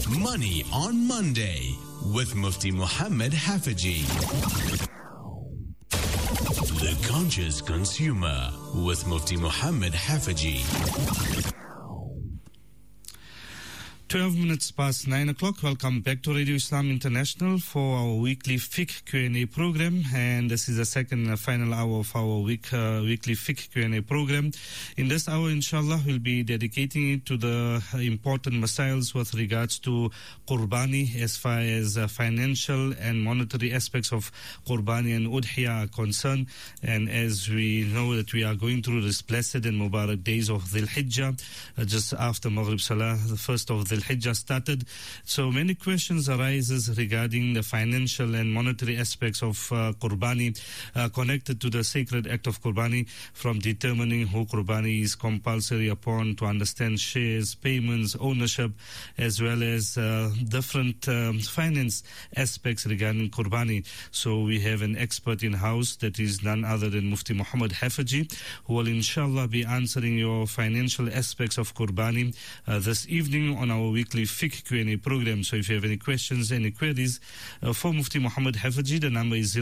Money on Monday with Mufti Muhammad Haffajee. The Conscious Consumer with Mufti Muhammad Haffajee. 12 minutes past 9 o'clock. Welcome back to Radio Islam International for our weekly fiqh Q&A program. And this is the second and final hour of our weekly fiqh Q&A program. In this hour, inshallah, we'll be dedicating it to the important masails with regards to Qurbani, as far as financial and monetary aspects of Qurbani and Udhiyah are concerned. And as we know that we are going through this blessed and Mubarak days of Dhul Hijjah, just after Maghrib Salah, the first of Dhul Hijjah started. So many questions arises regarding the financial and monetary aspects of Qurbani connected to the sacred act of Qurbani, from determining who Qurbani is compulsory upon, to understand shares, payments, ownership, as well as different finance aspects regarding Qurbani. So we have an expert in house, that is none other than Mufti Muhammad Haffajee, who will inshallah be answering your financial aspects of Qurbani this evening on our weekly fiqh Q&A program. So if you have any questions, any queries for Mufti Muhammad Haffajee, the number is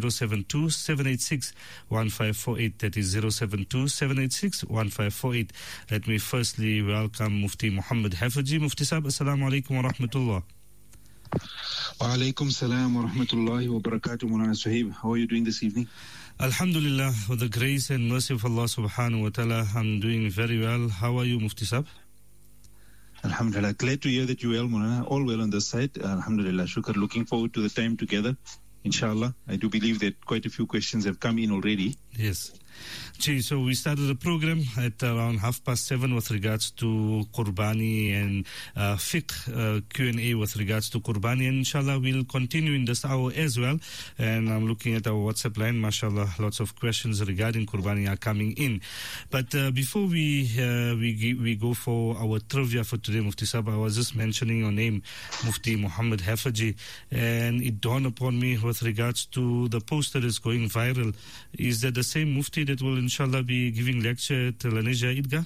072-786-1548. That is 072-786-1548. Let me firstly welcome Mufti Muhammad Haffajee. Mufti Sahib, Assalamu alaikum wa rahmatullah. Wa alaikum salam wa rahmatullahi wa barakatuh. Mulana Sahib, how are you doing this evening? Alhamdulillah, with the grace and mercy of Allah subhanahu wa ta'ala, I'm doing very well. How are you, Mufti Sahib? Alhamdulillah, glad to hear that you're well, Mulana. All well on this side. Alhamdulillah, shukr. Looking forward to the time together, inshallah. I do believe that quite a few questions have come in already. Yes. Gee, so we started the program at around 7:30 with regards to Qurbani and fiqh Q&A with regards to Qurbani, and inshallah we'll continue in this hour as well. And I'm looking at our WhatsApp line, mashallah, lots of questions regarding Qurbani are coming in. But before we go for our trivia for today, Mufti Sahib, I was just mentioning your name, Mufti Muhammad Haffajee, and it dawned upon me with regards to the post that is going viral. Is that the same Mufti that will inshallah be giving lecture at Lenasia Idgah?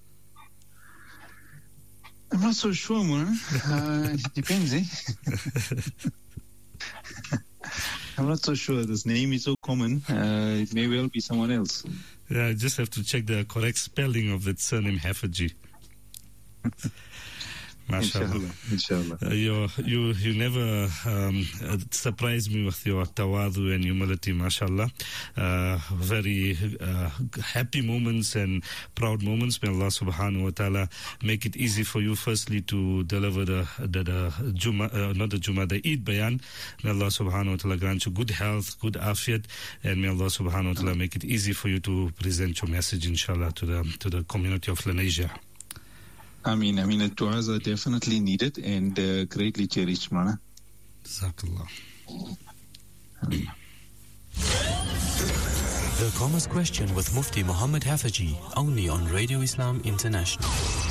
I'm not so sure, man. It depends, eh? I'm not so sure. This name is so common. It may well be someone else. Yeah, I just have to check the correct spelling of that surname, Haffajee. Inshallah. You never surprise me with your tawadu and humility, mashallah. Very happy moments and proud moments. May Allah subhanahu wa ta'ala make it easy for you firstly to deliver the Eid bayan. May Allah subhanahu wa ta'ala grant you good health, good afiyat, and may Allah subhanahu wa ta'ala make it easy for you to present your message, inshallah, to the community of Lenasia. I mean, the du'as are definitely needed and greatly cherished, Mana. Jazakallah. The Commerce Question with Mufti Muhammad Haffajee, only on Radio Islam International.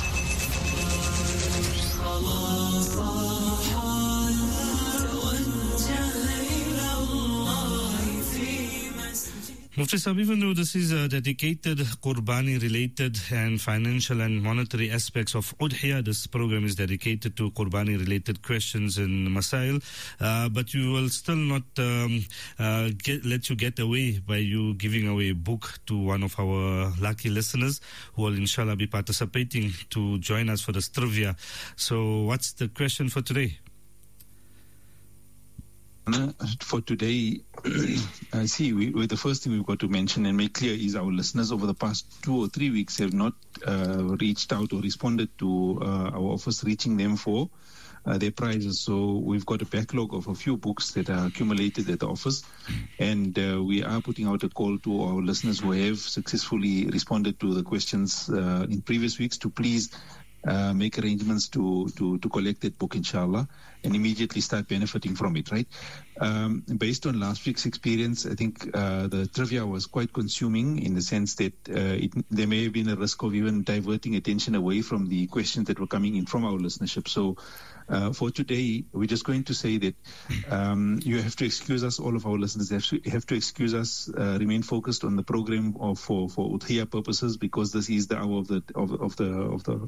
Mufti Sahib, even though this is a dedicated Qurbani-related and financial and monetary aspects of Udhiyah, this program is dedicated to Qurbani-related questions and masail, but you will still not let you get away by you giving away a book to one of our lucky listeners who will inshallah be participating to join us for this trivia. So what's the question for today? For today, I see the first thing we've got to mention and make clear is our listeners over the past 2 or 3 weeks have not reached out or responded to our office reaching them for their prizes. So we've got a backlog of a few books that are accumulated at the office, and we are putting out a call to our listeners who have successfully responded to the questions in previous weeks to please make arrangements to collect that book, inshallah, and immediately start benefiting from it, right? Based on last week's experience, I think the trivia was quite consuming in the sense that there may have been a risk of even diverting attention away from the questions that were coming in from our listenership. So for today, we're just going to say that you have to excuse us, all of our listeners have to excuse us, remain focused on the program for Udhiyah purposes, because this is the hour of the day.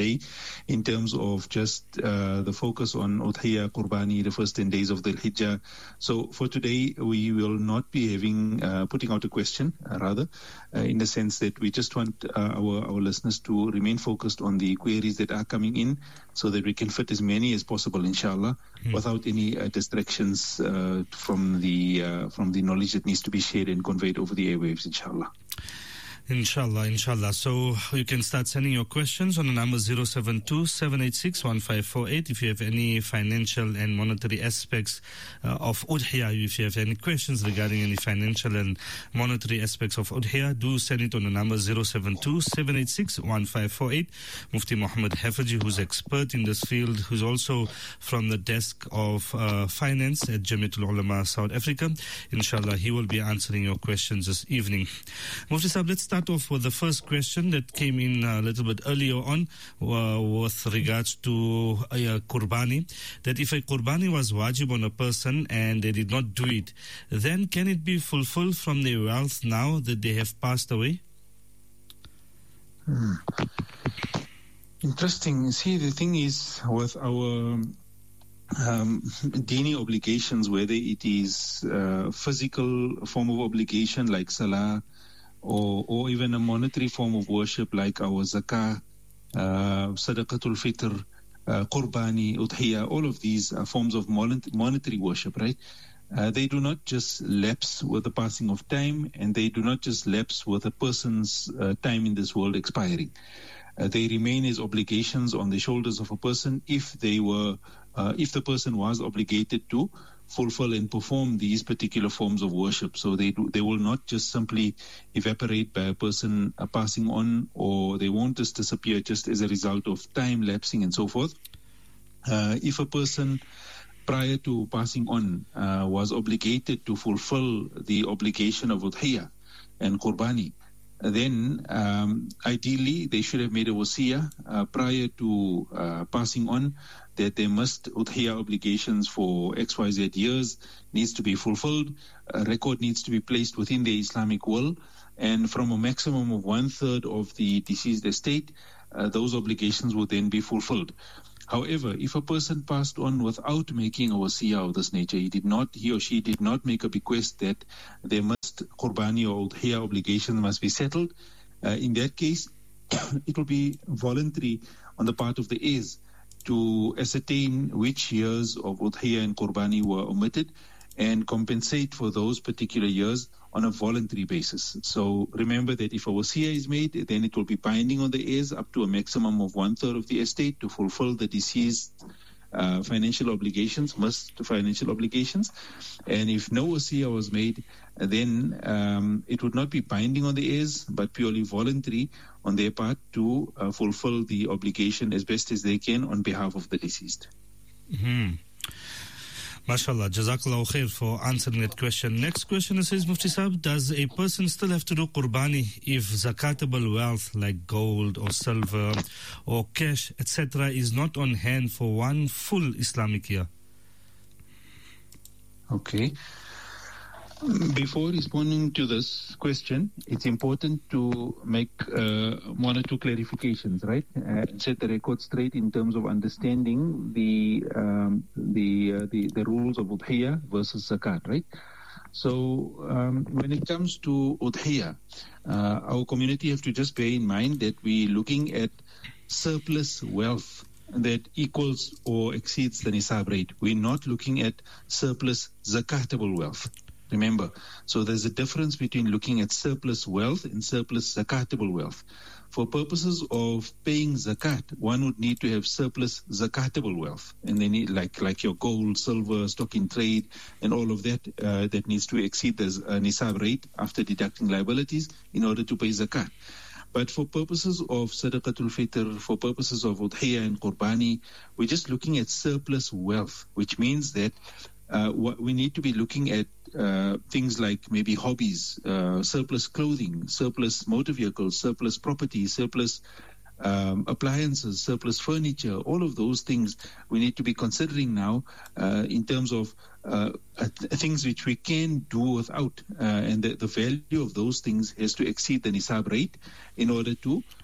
today in terms of just the focus on Udhiyah, Qurbani, the first 10 days of the Hijjah. So for today, we will not be putting out a question, in the sense that we just want our listeners to remain focused on the queries that are coming in so that we can fit as many as possible, inshallah, without any distractions from the knowledge that needs to be shared and conveyed over the airwaves, inshallah. Inshallah. So you can start sending your questions on the number 072-786-1548 if you have any financial and monetary aspects of Udhiyah. If you have any questions regarding any financial and monetary aspects of Udhiyah, do send it on the number 072-786-1548. Mufti Muhammad Hafaji, who's expert in this field, who's also from the desk of finance at Jamiatul Ulama South Africa. Inshallah, he will be answering your questions this evening. Mufti Sahib, let's start off with the first question that came in a little bit earlier on with regards to Qurbani, that if a Qurbani was wajib on a person and they did not do it, then can it be fulfilled from their wealth now that they have passed away? Interesting. See, the thing is with our dini obligations, whether it is physical form of obligation like salah, or even a monetary form of worship like our zakah, sadaqatul fitr, qurbani, udhiyah, all of these are forms of monetary worship, right? They do not just lapse with the passing of time, and they do not just lapse with a person's time in this world expiring. They remain as obligations on the shoulders of a person if the person was obligated to fulfill and perform these particular forms of worship. So they will not just simply evaporate by a person passing on, or they won't just disappear just as a result of time lapsing and so forth. If a person prior to passing on was obligated to fulfill the obligation of udhiyah and qurbani, then ideally they should have made a wasiyah prior to passing on that they must udhiyah obligations for XYZ years needs to be fulfilled. A record needs to be placed within the Islamic will, and from a maximum of 1/3 of the deceased estate, those obligations will then be fulfilled. However, if a person passed on without making a wasiyah of this nature, he or she did not make a bequest that they must qurbani or udhiyah obligations must be settled, in that case, it will be voluntary on the part of the heirs to ascertain which years of udhiyah and qurbani were omitted and compensate for those particular years on a voluntary basis. So remember that if a wasiyah is made, then it will be binding on the heirs up to a maximum of 1/3 of the estate to fulfill the deceased financial obligations. And if no wasiyah was made, then it would not be binding on the heirs, but purely voluntary on their part to fulfill the obligation as best as they can on behalf of the deceased. MashaAllah, Jazakallah khair for answering that question. Next question says, Mufti Sahib, does a person still have to do qurbani if zakatable wealth like gold or silver or cash, etc., is not on hand for one full Islamic year? Okay. Before responding to this question, it's important to make one or two clarifications, right? Set the record straight in terms of understanding the rules of udhiyah versus zakat, right? So when it comes to udhiyah, our community have to just bear in mind that we're looking at surplus wealth that equals or exceeds the nisab rate. We're not looking at surplus zakatable wealth. Remember, so there's a difference between looking at surplus wealth and surplus zakatable wealth. For purposes of paying zakat, one would need to have surplus zakatable wealth, and they need like your gold, silver, stock in trade, and all of that that needs to exceed the nisab rate after deducting liabilities in order to pay zakat. But for purposes of sadaqatul fitr, for purposes of udhiyah and qurbani, we're just looking at surplus wealth, which means that what we need to be looking at things like maybe hobbies, surplus clothing, surplus motor vehicles, surplus property, surplus appliances, surplus furniture, all of those things we need to be considering now in terms of things which we can do without, and the value of those things has to exceed the nisab rate in order to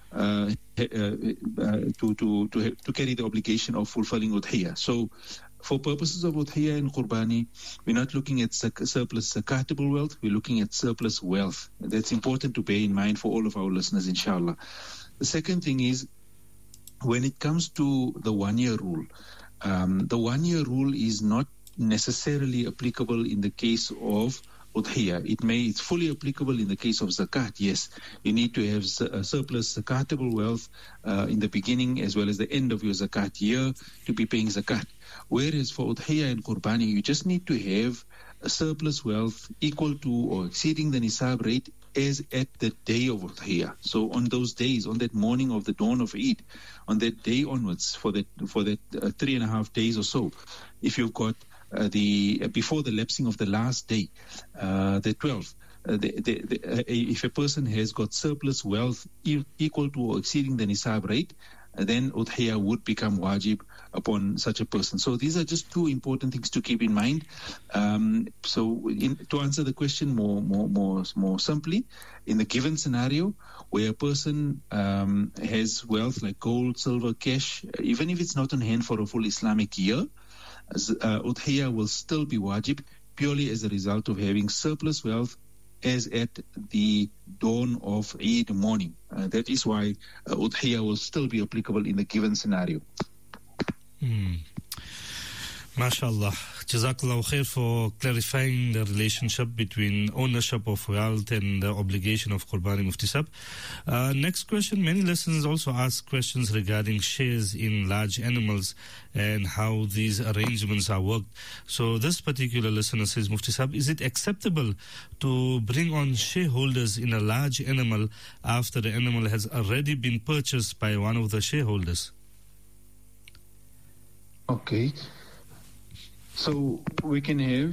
carry the obligation of fulfilling udhiyah. So, for purposes of udhiyah and qurbani, we're not looking at surplus zakatable wealth, we're looking at surplus wealth. That's important to bear in mind for all of our listeners, inshallah. The second thing is, when it comes to the 1 year rule, the 1 year rule is not necessarily applicable in the case of udhiyah. It's fully applicable in the case of zakat. Yes, you need to have surplus zakatable wealth in the beginning as well as the end of your zakat year to be paying zakat. Whereas for udhiyah and qurbani, you just need to have a surplus wealth equal to or exceeding the nisab rate as at the day of udhiyah. So on those days, on that morning of the dawn of Eid, on that day onwards, for that 3.5 days or so, if you've got before the lapsing of the last day, the 12th, if a person has got surplus wealth equal to or exceeding the nisab rate, then udhiyah would become wajib upon such a person. So these are just two important things to keep in mind. To answer the question more simply, in the given scenario where a person has wealth like gold, silver, cash, even if it's not on hand for a full Islamic year, udhiyah will still be wajib purely as a result of having surplus wealth as at the dawn of Eid morning. That is why udhiyah will still be applicable in the given scenario. MashaAllah. Jazakallah khair for clarifying the relationship between ownership of wealth and the obligation of Qurbani, Mufti Sahib. Next question. Many listeners also ask questions regarding shares in large animals and how these arrangements are worked. So this particular listener says, Mufti Sahib, is it acceptable to bring on shareholders in a large animal after the animal has already been purchased by one of the shareholders? Okay. So we can have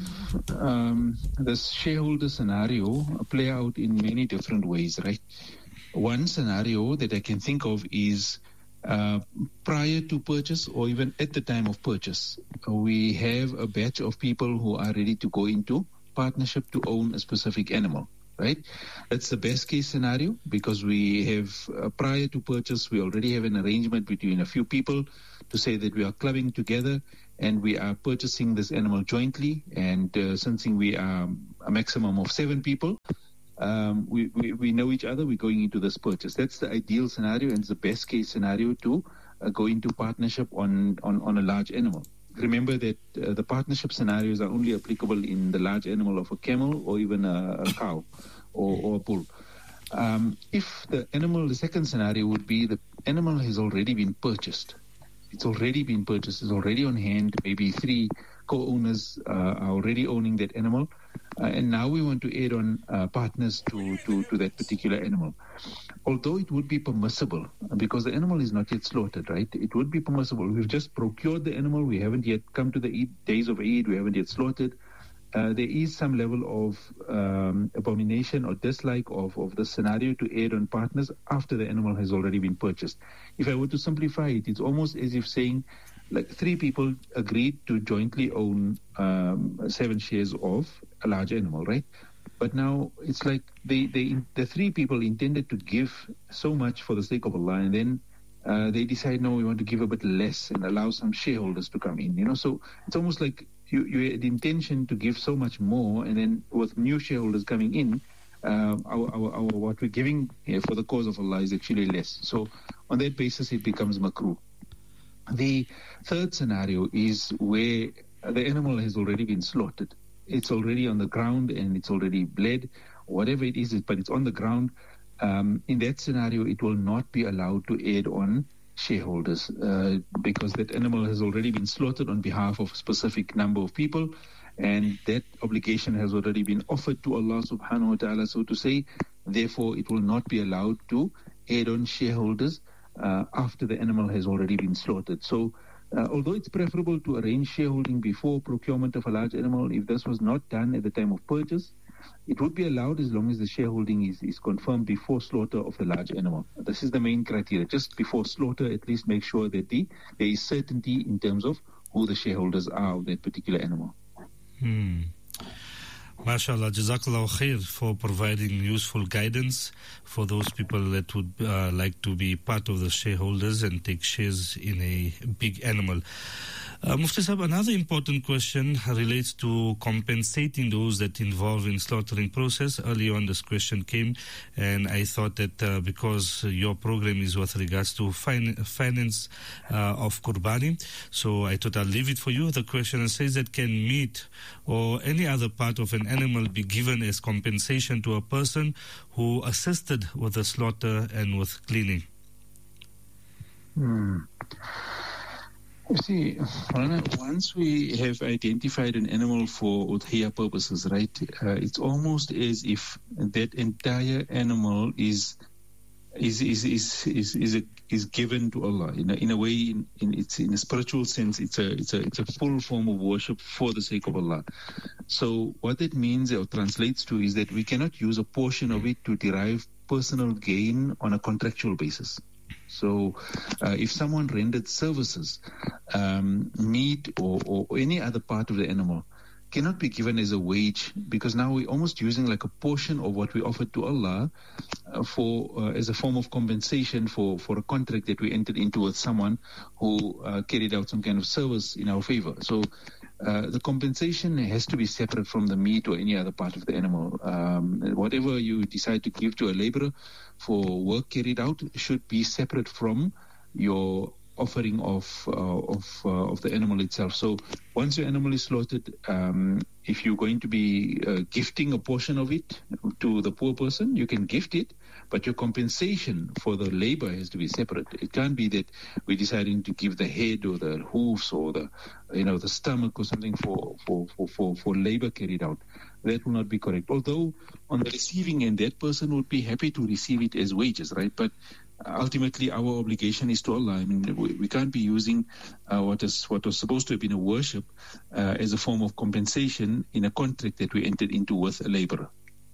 this shareholder scenario play out in many different ways, right? One scenario that I can think of is prior to purchase or even at the time of purchase. We have a batch of people who are ready to go into partnership to own a specific animal, right? That's the best case scenario because we have, prior to purchase, we already have an arrangement between a few people to say that we are clubbing together and we are purchasing this animal jointly. And since we are a maximum of 7 people, we know each other, we're going into this purchase. That's the ideal scenario and it's the best case scenario to go into partnership on a large animal. Remember that the partnership scenarios are only applicable in the large animal of a camel or even a cow or a bull. If the second scenario would be the animal has already been purchased. It's already been purchased, it's already on hand, maybe 3 co-owners are already owning that animal, and now we want to add on partners to that particular animal. Although it would be permissible, because the animal is not yet slaughtered, right? It would be permissible. We've just procured the animal, we haven't yet come to the days of Eid, we haven't yet slaughtered. There is some level of abomination or dislike of the scenario to add on partners after the animal has already been purchased. If I were to simplify it, it's almost as if saying like 3 people agreed to jointly own 7 shares of a large animal, right? But now it's like the 3 people intended to give so much for the sake of Allah, and then they decide, no, we want to give a bit less and allow some shareholders to come in, So it's almost like you had the intention to give so much more, and then with new shareholders coming in, what we're giving for the cause of Allah is actually less. So on that basis, it becomes makruh. The third scenario is where the animal has already been slaughtered. It's already on the ground and it's already bled, whatever it is, but it's on the ground. In that scenario, it will not be allowed to add on shareholders because that animal has already been slaughtered on behalf of a specific number of people, and that obligation has already been offered to Allah subhanahu wa ta'ala, so to say. Therefore, it will not be allowed to add on shareholders after the animal has already been slaughtered. So although it's preferable to arrange shareholding before procurement of a large animal, if this was not done at the time of purchase, it would be allowed as long as the shareholding is confirmed before slaughter of the large animal. This is the main criteria. Just before slaughter, at least make sure that there is certainty in terms of who the shareholders are of that particular animal. MashaAllah, Jazakallah khair for providing useful guidance for those people that would like to be part of the shareholders and take shares in a big animal. Mufti Sahib, another important question relates to compensating those that involve in slaughtering process. Early on this question came, and I thought that because your program is with regards to finance of Qurbani, so I thought I'll leave it for you. The question says that can meat or any other part of an animal be given as compensation to a person who assisted with the slaughter and with cleaning? You see, once we have identified an animal for udhiyah purposes, right, it's almost as if that entire animal is given to Allah in a way. It's in a spiritual sense. It's a full form of worship for the sake of Allah. So what that means or translates to is that we cannot use a portion of it to derive personal gain on a contractual basis. So if someone rendered services, meat or any other part of the animal cannot be given as a wage, because now we're almost using like a portion of what we offered to Allah as a form of compensation for a contract that we entered into with someone who carried out some kind of service in our favor. So the compensation has to be separate from the meat or any other part of the animal. Whatever you decide to give to a laborer for work carried out should be separate from your offering of the animal itself. So once your animal is slaughtered, if you're going to be gifting a portion of it to the poor person, you can gift it, but your compensation for the labor has to be separate. It can't be that we're deciding to give the head or the hoofs or the stomach or something for labor carried out. That will not be correct. Although on the receiving end, that person would be happy to receive it as wages, right? But ultimately, our obligation is to Allah. I mean, we can't be using what was supposed to have been a worship as a form of compensation in a contract that we entered into with a laborer.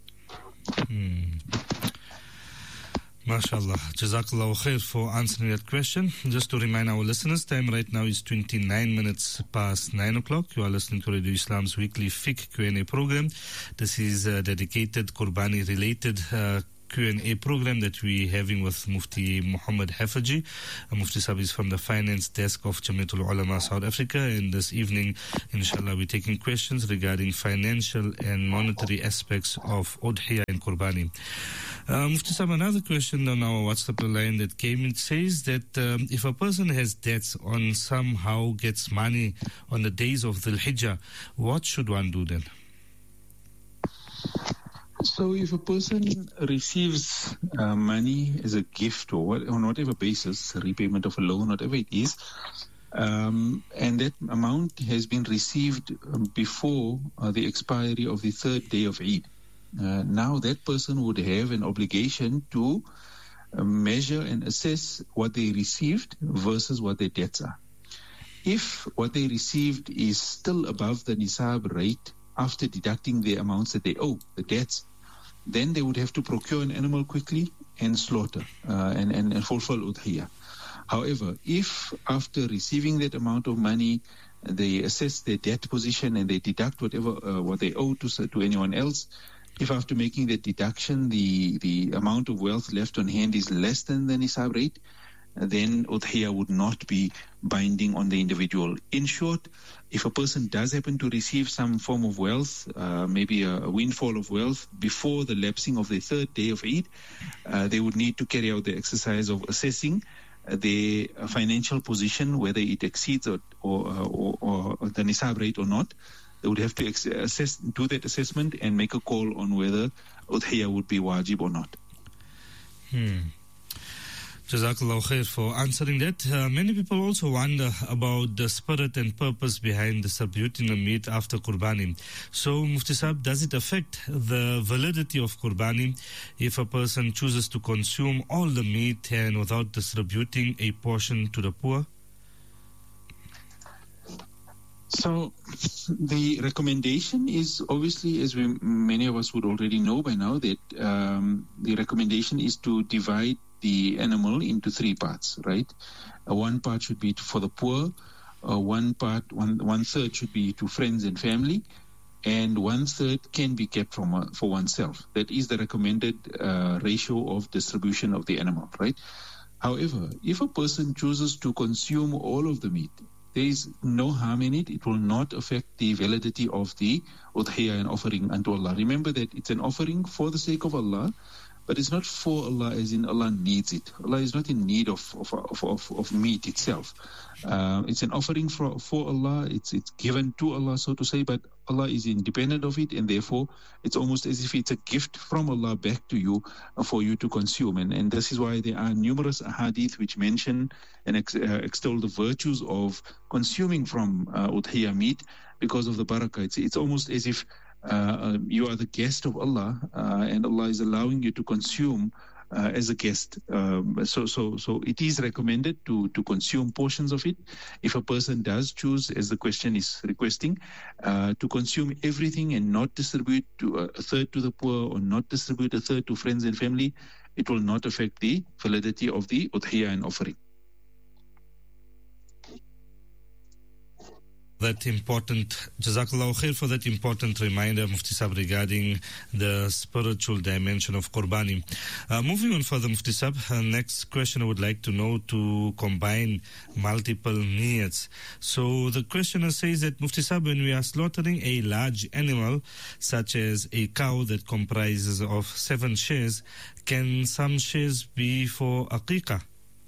MashaAllah. Jazakallah khair for answering that question. Just to remind our listeners, time right now is 29 minutes past 9 o'clock. You are listening to Radio Islam's weekly Fiqh Q&A program. This is a dedicated Qurbani-related Q&A program that we're having with Mufti Muhammad Hafaji. Mufti Sahib is from the finance desk of Jamiatul Ulama South Africa, and this evening, inshallah, we're taking questions regarding financial and monetary aspects of Udhiyah and Qurbani. Mufti Sahib, another question on our WhatsApp line that came in says that if a person has debts on somehow gets money on the days of Dhul Hijjah, what should one do then? So if a person receives money as a gift or on whatever basis, repayment of a loan, whatever it is, and that amount has been received before the expiry of the third day of Eid, now that person would have an obligation to measure and assess what they received versus what their debts are. If what they received is still above the nisab rate after deducting the amounts that they owe, the debts, then they would have to procure an animal quickly and slaughter and fulfill udhiyah. However, if after receiving that amount of money, they assess their debt position and they deduct whatever what they owe to anyone else, if after making that deduction the amount of wealth left on hand is less than the nisab rate, then udhiyah would not be binding on the individual. In short, if a person does happen to receive some form of wealth, maybe a windfall of wealth before the lapsing of the third day of Eid, they would need to carry out the exercise of assessing their financial position, whether it exceeds or the nisab rate or not. They would have to do that assessment and make a call on whether udhiyah would be wajib or not. Jazakallah khair for answering that. Many people also wonder about the spirit and purpose behind distributing the meat after Qurbani. So, Mufti Sahib, does it affect the validity of Qurbani if a person chooses to consume all the meat and without distributing a portion to the poor? So the recommendation is obviously, as many of us would already know by now, that the recommendation is to divide the animal into three parts, right? One part should be for the poor, one third should be to friends and family, and 1/3 can be kept for oneself. That is the recommended ratio of distribution of the animal, right? However, if a person chooses to consume all of the meat, there is no harm in it. It will not affect the validity of the udhiyah and offering unto Allah. Remember that it's an offering for the sake of Allah, but it's not for Allah as in Allah needs it. Allah is not in need of meat itself. It's an offering for Allah. It's given to Allah, so to say, but Allah is independent of it, and therefore it's almost as if it's a gift from Allah back to you for you to consume. And this is why there are numerous ahadith which mention and extol the virtues of consuming from udhiyah meat because of the barakah. It's almost as if you are the guest of Allah, and Allah is allowing you to consume as a guest. So it is recommended to consume portions of it. If a person does choose, as the question is requesting, to consume everything and not distribute to a third to the poor, or not distribute a third to friends and family, it will not affect the validity of the udhiyah and offering. That important, Jazakallah khair for that important reminder, Mufti Sahib, regarding the spiritual dimension of Qurbani. Moving on further, Mufti Sahib, next question I would like to know to combine multiple niyats. So the questioner says that, Mufti Sahib, when we are slaughtering a large animal, such as a cow that comprises of 7 shares, can some shares be for aqiqah?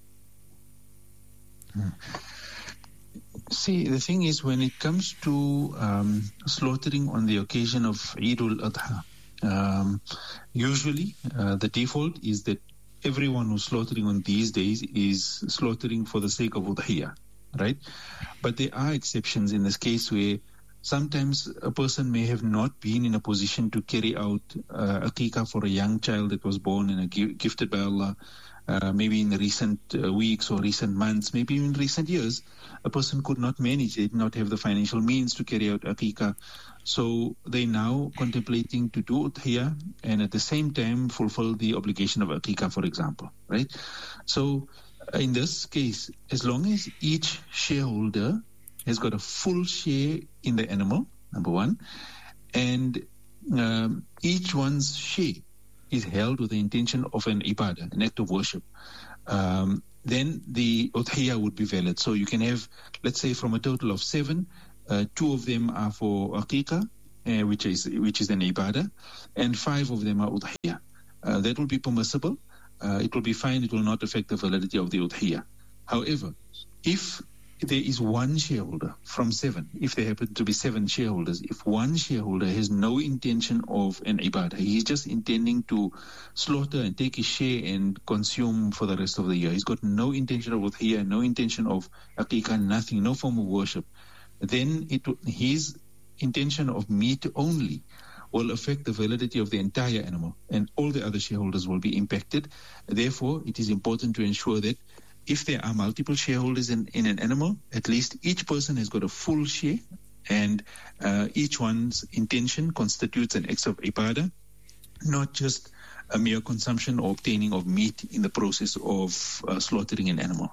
See, the thing is, when it comes to slaughtering on the occasion of Eid al-Adha, usually the default is that everyone who's slaughtering on these days is slaughtering for the sake of udhiyah, right? But there are exceptions in this case where sometimes a person may have not been in a position to carry out aqiqah for a young child that was born and gifted by Allah. Maybe in the recent weeks or recent months, maybe even recent years, a person could not manage. They did not have the financial means to carry out aqiqah. So they now contemplating to do udhiyah and at the same time fulfill the obligation of aqiqah, for example, right? So in this case, as long as each shareholder has got a full share in the animal, number one, and each one's share is held with the intention of an ibadah, an act of worship, then the udhiyah would be valid. So you can have, let's say, from a total of 7, 2 of them are for aqiqah, which is an ibadah, and 5 of them are udhiyah. That will be permissible. It will be fine. It will not affect the validity of the udhiyah. However, if there is one shareholder from 7, if there happen to be 7 shareholders, if one shareholder has no intention of an ibadah, he's just intending to slaughter and take his share and consume for the rest of the year, he's got no intention of udhiyah, no intention of aqiqah, nothing, no form of worship, then his intention of meat only will affect the validity of the entire animal, and all the other shareholders will be impacted. Therefore, it is important to ensure that if there are multiple shareholders in an animal, at least each person has got a full share, and each one's intention constitutes an act of ibadah, not just a mere consumption or obtaining of meat in the process of slaughtering an animal.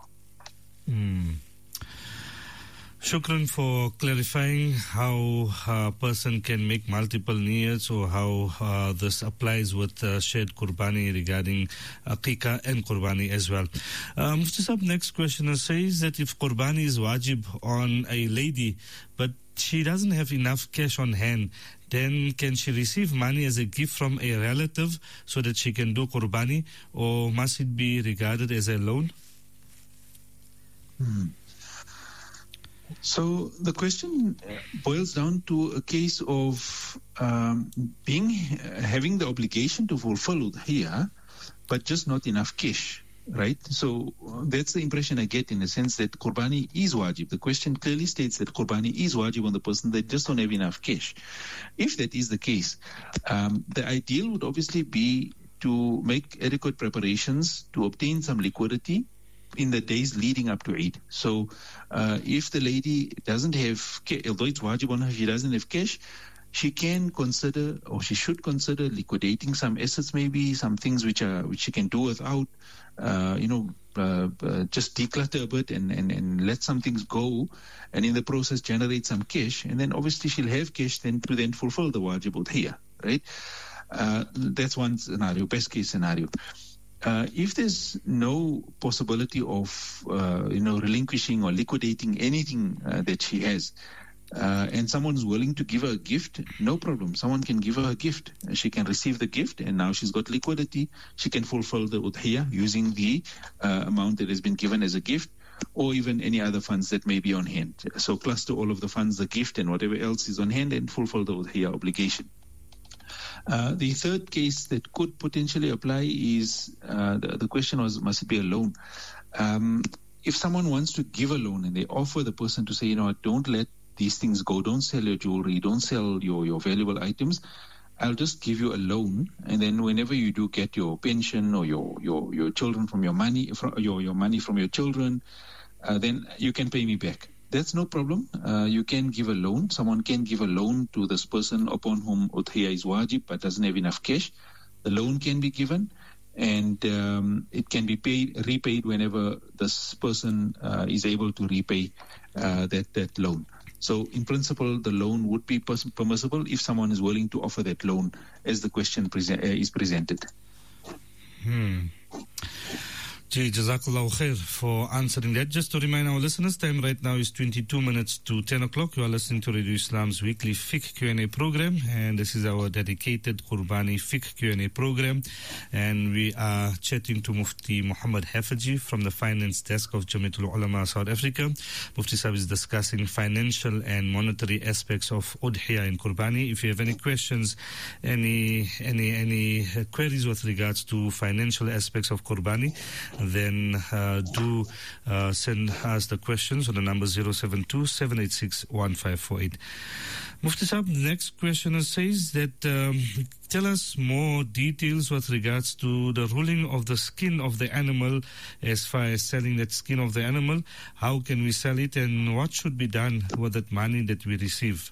Shukran for clarifying how a person can make multiple niyats, or how this applies with shared Qurbani regarding Aqiqah and Qurbani as well. Mufti Sahib, next questioner says that if Qurbani is wajib on a lady, but she doesn't have enough cash on hand, then can she receive money as a gift from a relative so that she can do Qurbani, or must it be regarded as a loan? So the question boils down to a case of having the obligation to fulfill udhiyah, but just not enough cash, right? So that's the impression I get, in the sense that Qurbani is wajib. The question clearly states that Qurbani is wajib on the person that just don't have enough cash. If that is the case, the ideal would obviously be to make adequate preparations to obtain some liquidity in the days leading up to Eid. So if the lady doesn't have, although it's wajib on her, she doesn't have cash, she can consider, or she should consider, liquidating some assets, maybe some things which she can do without, just declutter a bit and let some things go, and in the process generate some cash, and then obviously she'll have cash then to then fulfill the wajib udhiyah, right? That's one scenario, best case scenario. If there's no possibility of relinquishing or liquidating anything that she has, and someone's willing to give her a gift, no problem. Someone can give her a gift. She can receive the gift, and now she's got liquidity. She can fulfill the udhiyah using the amount that has been given as a gift, or even any other funds that may be on hand. So cluster all of the funds, the gift, and whatever else is on hand, and fulfill the udhiyah obligation. The third case that could potentially apply is the question was, must it be a loan? If someone wants to give a loan and they offer the person to say, don't let these things go, don't sell your jewelry, don't sell your valuable items, I'll just give you a loan, and then whenever you do get your pension or your children from your money, your money from your children, then you can pay me back. That's no problem. You can give a loan. Someone can give a loan to this person upon whom udhiyah is wajib but doesn't have enough cash. The loan can be given, and it can be repaid whenever this person is able to repay that loan. So in principle, the loan would be permissible if someone is willing to offer that loan as the question is presented. Jazakallahu khair for answering that. Just to remind our listeners, time right now is 22 minutes to 10 o'clock. You are listening to Radio Islam's weekly fiqh Q&A program, and this is our dedicated Qurbani fiqh Q&A program, and we are chatting to Mufti Muhammad Hafaji from the finance desk of Jamiatul Ulama South Africa. Mufti Sahib is discussing financial and monetary aspects of udhiyah in Qurbani. If you have any questions, any queries with regards to financial aspects of Qurbani, then do send us the questions on the number 072-786-1548. Mufti Sahib, the next questioner says that tell us more details with regards to the ruling of the skin of the animal as far as selling that skin of the animal. How can we sell it, and what should be done with that money that we receive?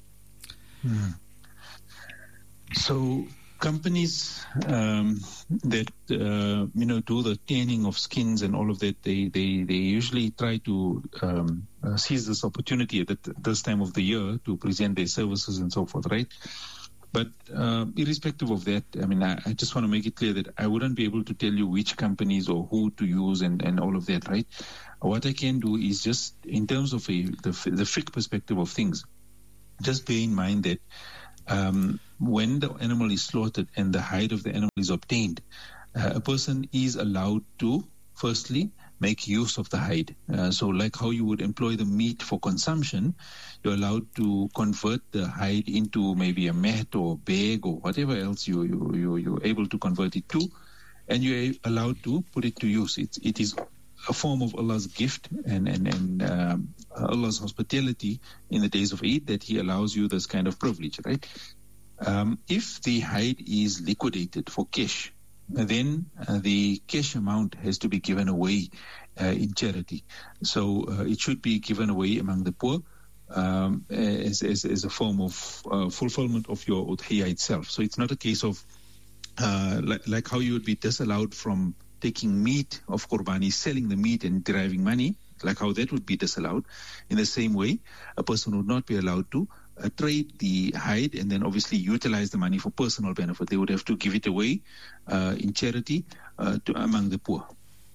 So companies that do the tanning of skins and all of that, they usually try to seize this opportunity at this time of the year to present their services and so forth, right? But irrespective of that, I just want to make it clear that I wouldn't be able to tell you which companies or who to use and all of that, right? What I can do is just, in terms of the fiqh perspective of things, just bear in mind that when the animal is slaughtered and the hide of the animal is obtained, a person is allowed to firstly make use of the hide. So like how you would employ the meat for consumption, you're allowed to convert the hide into maybe a mat or bag or whatever else you're able to convert it to, and you're allowed to put it to use. It is a form of Allah's gift and Allah's hospitality in the days of Eid that He allows you this kind of privilege, right? If the hide is liquidated for cash, then the cash amount has to be given away in charity. So it should be given away among the poor as a form of fulfillment of your udhiyah itself. So it's not a case of like how you would be disallowed from taking meat of Qurbani, selling the meat and deriving money, like how that would be disallowed. In the same way, a person would not be allowed to trade the hide and then obviously utilize the money for personal benefit. They would have to give it away in charity among the poor.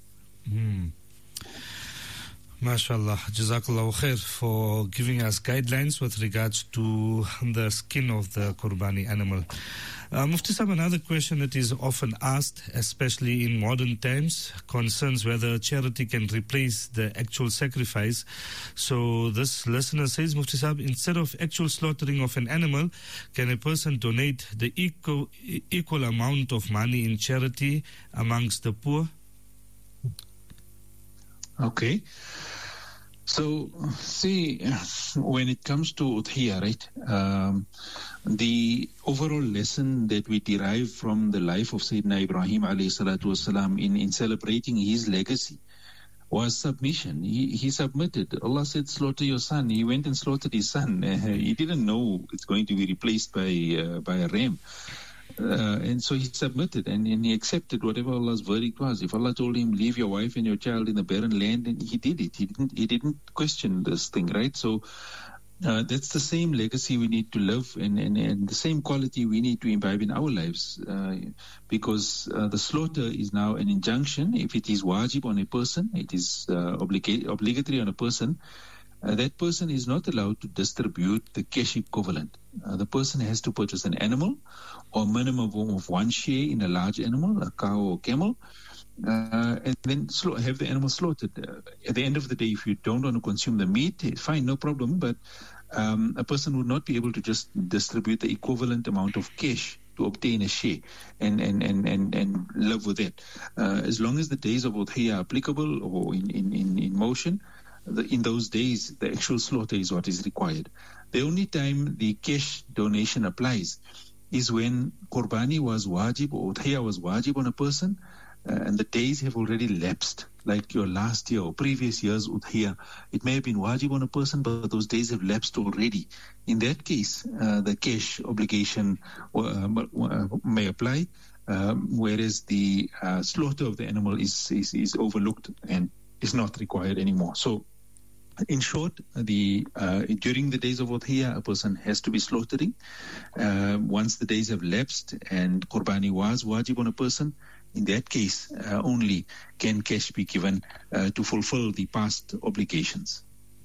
MashaAllah, Jazakallahu khair for giving us guidelines with regards to the skin of the Qurbani animal. Mufti Sahib, another question that is often asked, especially in modern times, concerns whether charity can replace the actual sacrifice. So this listener says, Mufti Sahib, instead of actual slaughtering of an animal, can a person donate the equal amount of money in charity amongst the poor? Okay. So, see, when it comes to udhiyah, right, the overall lesson that we derive from the life of Sayyidina Ibrahim alayhi salatu wasalam in celebrating his legacy was submission. He submitted. Allah said, slaughter your son. He went and slaughtered his son. He didn't know it's going to be replaced by a ram. And so he submitted and he accepted whatever Allah's verdict was. If Allah told him, leave your wife and your child in the barren land, then he did it. He didn't question this thing, right? So that's the same legacy we need to live and the same quality we need to imbibe in our lives, because the slaughter is now an injunction. If it is wajib on a person, it is obligatory on a person, that person is not allowed to distribute the cash equivalent. The person has to purchase an animal or minimum of one share in a large animal, a cow or camel, and then have the animal slaughtered. At the end of the day, if you don't want to consume the meat, fine, no problem, but a person would not be able to just distribute the equivalent amount of cash to obtain a share and live with it. As long as the days of Udhiyah are applicable or in motion, in those days, the actual slaughter is what is required. The only time the cash donation applies is when Qurbani was wajib or Udhiyah was wajib on a person, and the days have already lapsed, like your last year or previous year's Udhiyah. It may have been wajib on a person, but those days have lapsed already. In that case, the cash obligation may apply, whereas the slaughter of the animal is overlooked and is not required anymore. So, in short, during the days of Udhiyah, a person has to be slaughtering. Once the days have lapsed and Qurbani was wajib on a person, in that case, only can cash be given to fulfill the past obligations.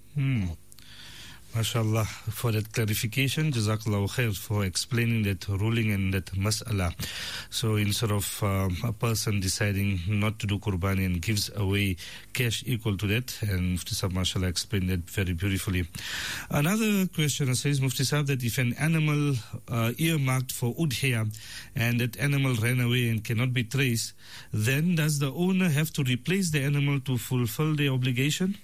MashaAllah, for that clarification. Jazakallahu khair for explaining that ruling and that mas'ala. So instead of a person deciding not to do Qurbani and gives away cash equal to that, and Mufti Sahib mashallah explained that very beautifully. Another question says, Mufti Sahib, that if an animal earmarked for Udhiyah and that animal ran away and cannot be traced, then does the owner have to replace the animal to fulfill the obligation?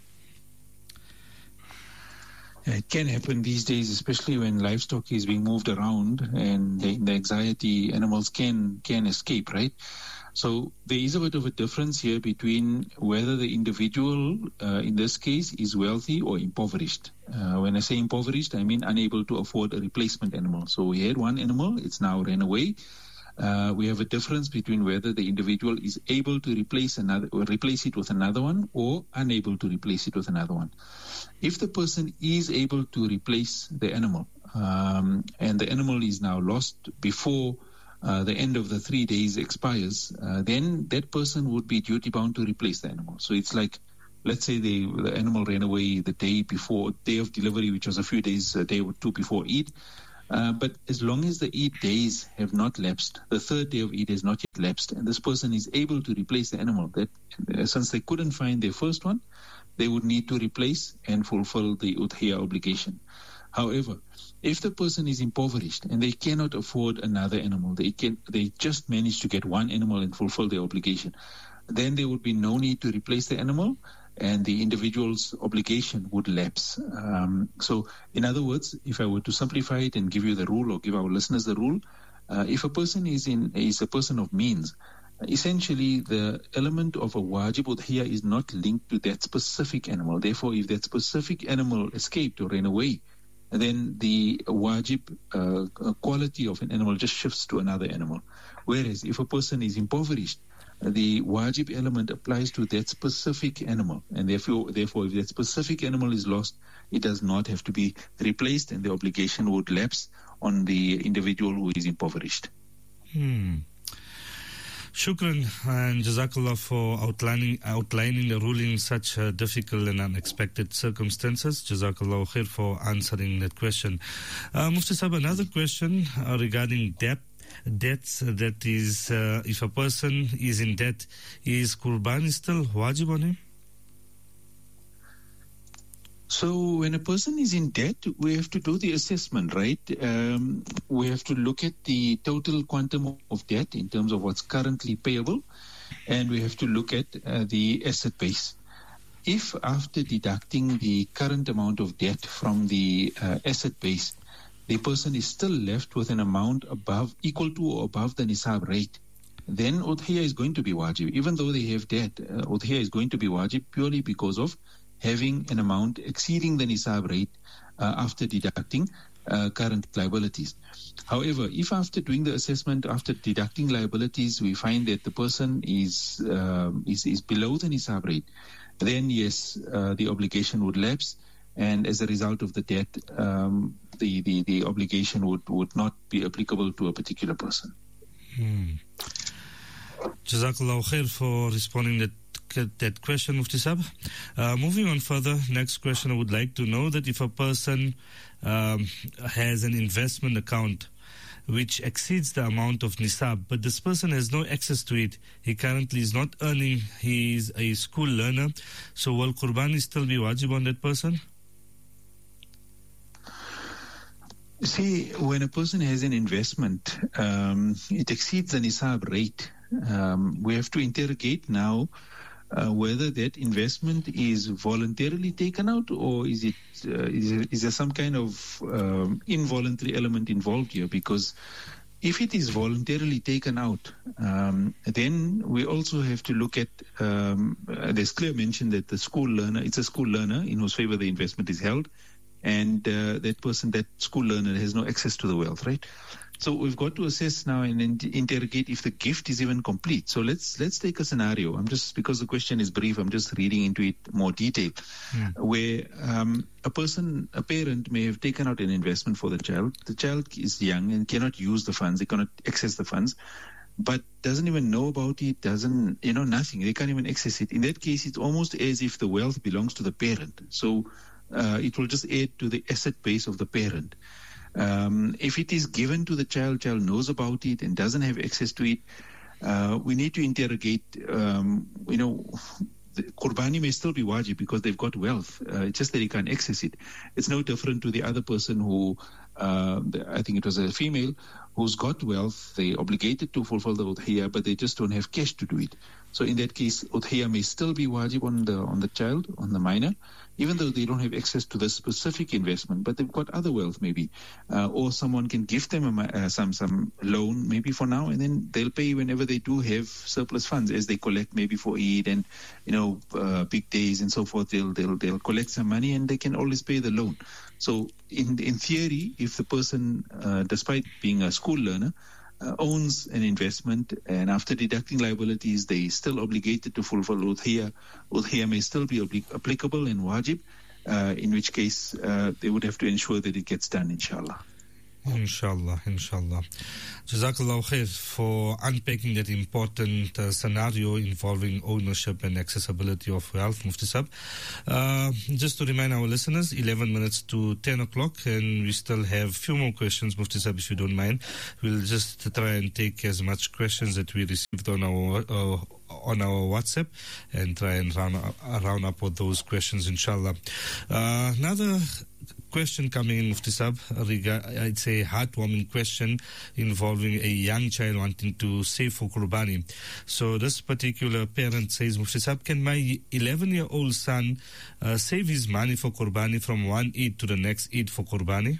It can happen these days, especially when livestock is being moved around and the anxiety, animals can escape, right? So there is a bit of a difference here between whether the individual, in this case, is wealthy or impoverished. When I say impoverished, I mean unable to afford a replacement animal. So we had one animal, it's now ran away. We have a difference between whether the individual is able to replace it with another one or unable to replace it with another one. If the person is able to replace the animal, and the animal is now lost before the end of the 3 days expires, then that person would be duty bound to replace the animal. So it's like, let's say the animal ran away the day before, day of delivery, which was a few days, a day or two before Eid. But as long as the Eid days have not lapsed, the third day of Eid has not yet lapsed, and this person is able to replace the animal, that since they couldn't find their first one, they would need to replace and fulfill the Udhiyah obligation. However, if the person is impoverished and they cannot afford another animal, they just manage to get one animal and fulfill their obligation, then there would be no need to replace the animal, and the individual's obligation would lapse. So, in other words, if I were to simplify it and give you the rule or give our listeners the rule, if a person is a person of means, essentially the element of a wajib udhiyah is not linked to that specific animal. Therefore, if that specific animal escaped or ran away, then the wajib quality of an animal just shifts to another animal. Whereas if a person is impoverished, the wajib element applies to that specific animal, and therefore if that specific animal is lost, it does not have to be replaced, and the obligation would lapse on the individual who is impoverished. Shukran and Jazakallah for outlining the ruling in such difficult and unexpected circumstances. Jazakallah khair for answering that question. Mufti Sahib, another question regarding debts, that is, if a person is in debt, is Qurbani still wajib on him? So when a person is in debt, we have to do the assessment, right? We have to look at the total quantum of debt in terms of what's currently payable, and we have to look at the asset base. If after deducting the current amount of debt from the asset base, the person is still left with an amount equal to or above the nisab rate, then udhiyah is going to be wajib. Even though they have debt, udhiyah is going to be wajib purely because of having an amount exceeding the nisab rate after deducting current liabilities. However, if after doing the assessment, after deducting liabilities, we find that the person is below the nisab rate, then yes, the obligation would lapse, and as a result of the debt, the obligation would not be applicable to a particular person. Jazakallah khair for responding that question, Mufti Sahib. Moving on further, next question, I would like to know that if a person has an investment account which exceeds the amount of nisab, but this person has no access to it, he currently is not earning, he is a school learner, so will Qurbani still be wajib on that person? See, when a person has an investment, it exceeds the nisab rate. We have to interrogate now whether that investment is voluntarily taken out, or is there some kind of involuntary element involved here? Because if it is voluntarily taken out, then we also have to look at, there's clear mention that it's a school learner in whose favor the investment is held, and that school learner has no access to the wealth, right? So we've got to assess now and interrogate if the gift is even complete. So let's take a scenario. Because the question is brief, I'm just reading into it more detail, where a parent may have taken out an investment for the child. The child is young and cannot use the funds, they cannot access the funds, but doesn't even know about it, nothing, they can't even access it. In that case, it's almost as if the wealth belongs to the parent. So it will just add to the asset base of the parent. If it is given to the child knows about it and doesn't have access to it, we need to interrogate, the Qurbani may still be wajib because they've got wealth. It's just that he can't access it. It's no different to the other person who, I think it was a female, who's got wealth. They're obligated to fulfill the udhiyah, but they just don't have cash to do it. So in that case, udhiyah may still be wajib on the child, on the minor, even though they don't have access to the specific investment, but they've got other wealth maybe, or someone can give them some loan maybe for now, and then they'll pay whenever they do have surplus funds, as they collect maybe for Eid and big days and so forth. They'll collect some money and they can always pay the loan. So in theory, if the person, despite being a school learner, owns an investment, and after deducting liabilities, they still obligated to fulfill udhiyah. Udhiyah may still be applicable and wajib, in which case they would have to ensure that it gets done, inshallah. Inshallah. Jazakallah khair for unpacking that important scenario involving ownership and accessibility of wealth, Mufti Sahib. Just to remind our listeners, 11 minutes to 10 o'clock, and we still have a few more questions, Mufti Sahib, if you don't mind. We'll just try and take as much questions that we received on our WhatsApp and try and round up with those questions, inshallah. Another question coming in, Mufti Sahib, it's a heartwarming question involving a young child wanting to save for Qurbani. So this particular parent says, Mufti Sahib, can my 11-year-old son save his money for Qurbani from one Eid to the next Eid for Qurbani?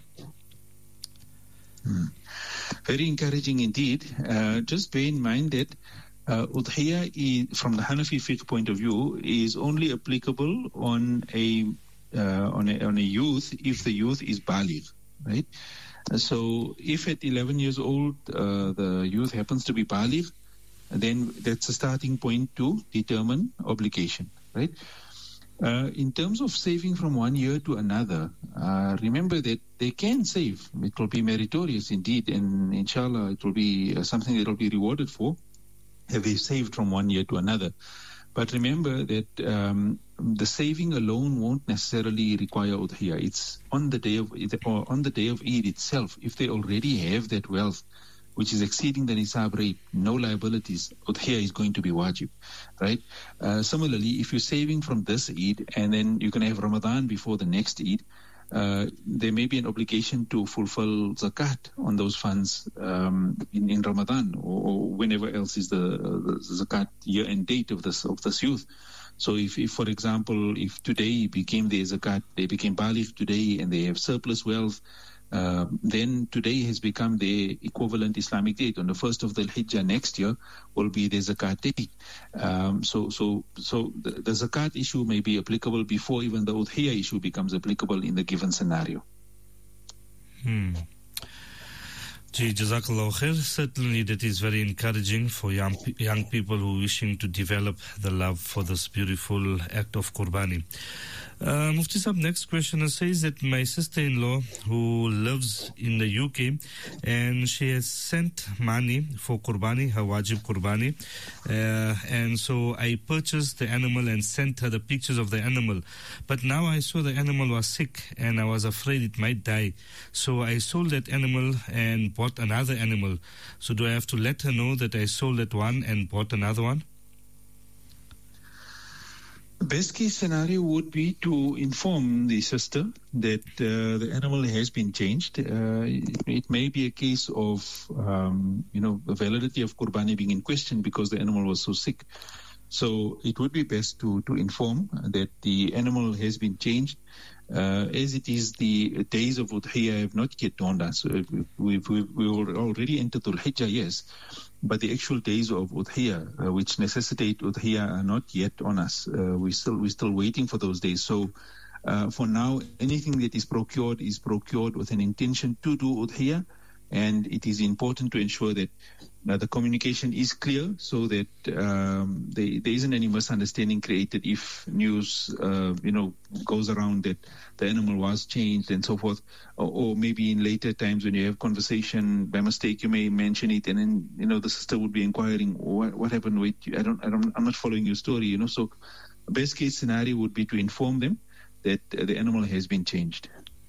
Very encouraging indeed. Just bear in mind that udhiyah, from the Hanafi fiqh point of view, is only applicable on a youth if the youth is baligh, right? So if at 11 years old the youth happens to be baligh, then that's a starting point to determine obligation, right? In terms of saving from one year to another, remember that they can save. It will be meritorious indeed, and inshallah it will be something that will be rewarded for if they saved from one year to another. But remember that the saving alone won't necessarily require udhiyah. It's on the day of Eid itself. If they already have that wealth, which is exceeding the nisab rate, no liabilities, udhiyah is going to be wajib, right? Similarly, if you're saving from this Eid and then you're going to have Ramadan before the next Eid, there may be an obligation to fulfill zakat on those funds in Ramadan or whenever else is the zakat year and date of this youth. So if for example, if today became their zakat, they became baligh today and they have surplus wealth, then today has become the equivalent Islamic date. On the 1st of the Hijjah next year will be the Zakat date. So the Zakat issue may be applicable before even the Udhiyah issue becomes applicable in the given scenario. Jazakallah khair. Certainly that is very encouraging for young people who are wishing to develop the love for this beautiful act of Qurbani. Mufti Sahib, next questioner says that my sister-in-law who lives in the UK and she has sent money for Qurbani, her wajib Qurbani, and so I purchased the animal and sent her the pictures of the animal, but now I saw the animal was sick and I was afraid it might die, so I sold that animal and bought another animal. So do I have to let her know that I sold that one and bought another one? Best case scenario would be to inform the sister that the animal has been changed. It may be a case of, the validity of Qurbani being in question because the animal was so sick. So it would be best to inform that the animal has been changed. As it is, the days of Udhiyah have not yet dawned us. We've already entered Dhul Hijjah, yes, but the actual days of Udhiyah, which necessitate Udhiyah, are not yet on us. We're still waiting for those days. So for now, anything that is procured with an intention to do Udhiyah, and it is important to ensure that the communication is clear so that there isn't any misunderstanding created if news, goes around that the animal was changed and so forth, or maybe in later times when you have conversation by mistake you may mention it, and then the sister would be inquiring what happened. Wait, I'm not following your story. So best case scenario would be to inform them that the animal has been changed.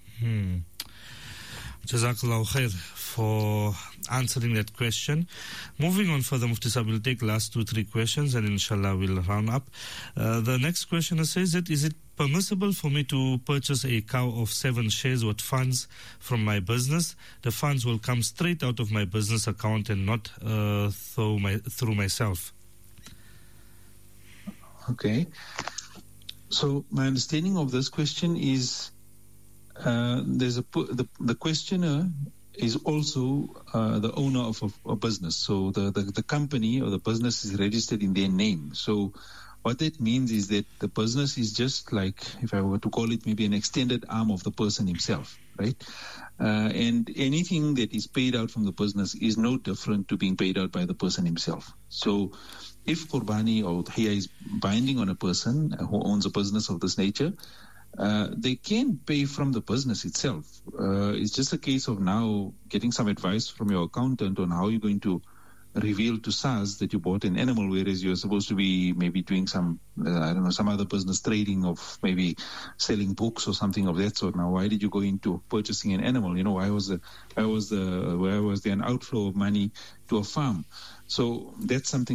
Jazakallah khair for answering that question. Moving on further, Mufti Sahib, we'll take last 2-3 questions and inshallah we'll round up. The next questioner says that, is it permissible for me to purchase a cow of 7 shares with funds from my business? The funds will come straight out of my business account and not through myself. Okay. So my understanding of this question is the questioner is also the owner of a business. So the company or the business is registered in their name. So what that means is that the business is just like, if I were to call it, maybe an extended arm of the person himself, right? And anything that is paid out from the business is no different to being paid out by the person himself. So if Qurbani or Udhiyah is binding on a person who owns a business of this nature, they can pay from the business itself. It's just a case of now getting some advice from your accountant on how you're going to reveal to SARS that you bought an animal, whereas you're supposed to be maybe doing some, some other business trading of maybe selling books or something of that sort. Now, why did you go into purchasing an animal? Why was there an outflow of money to a farm? So that's something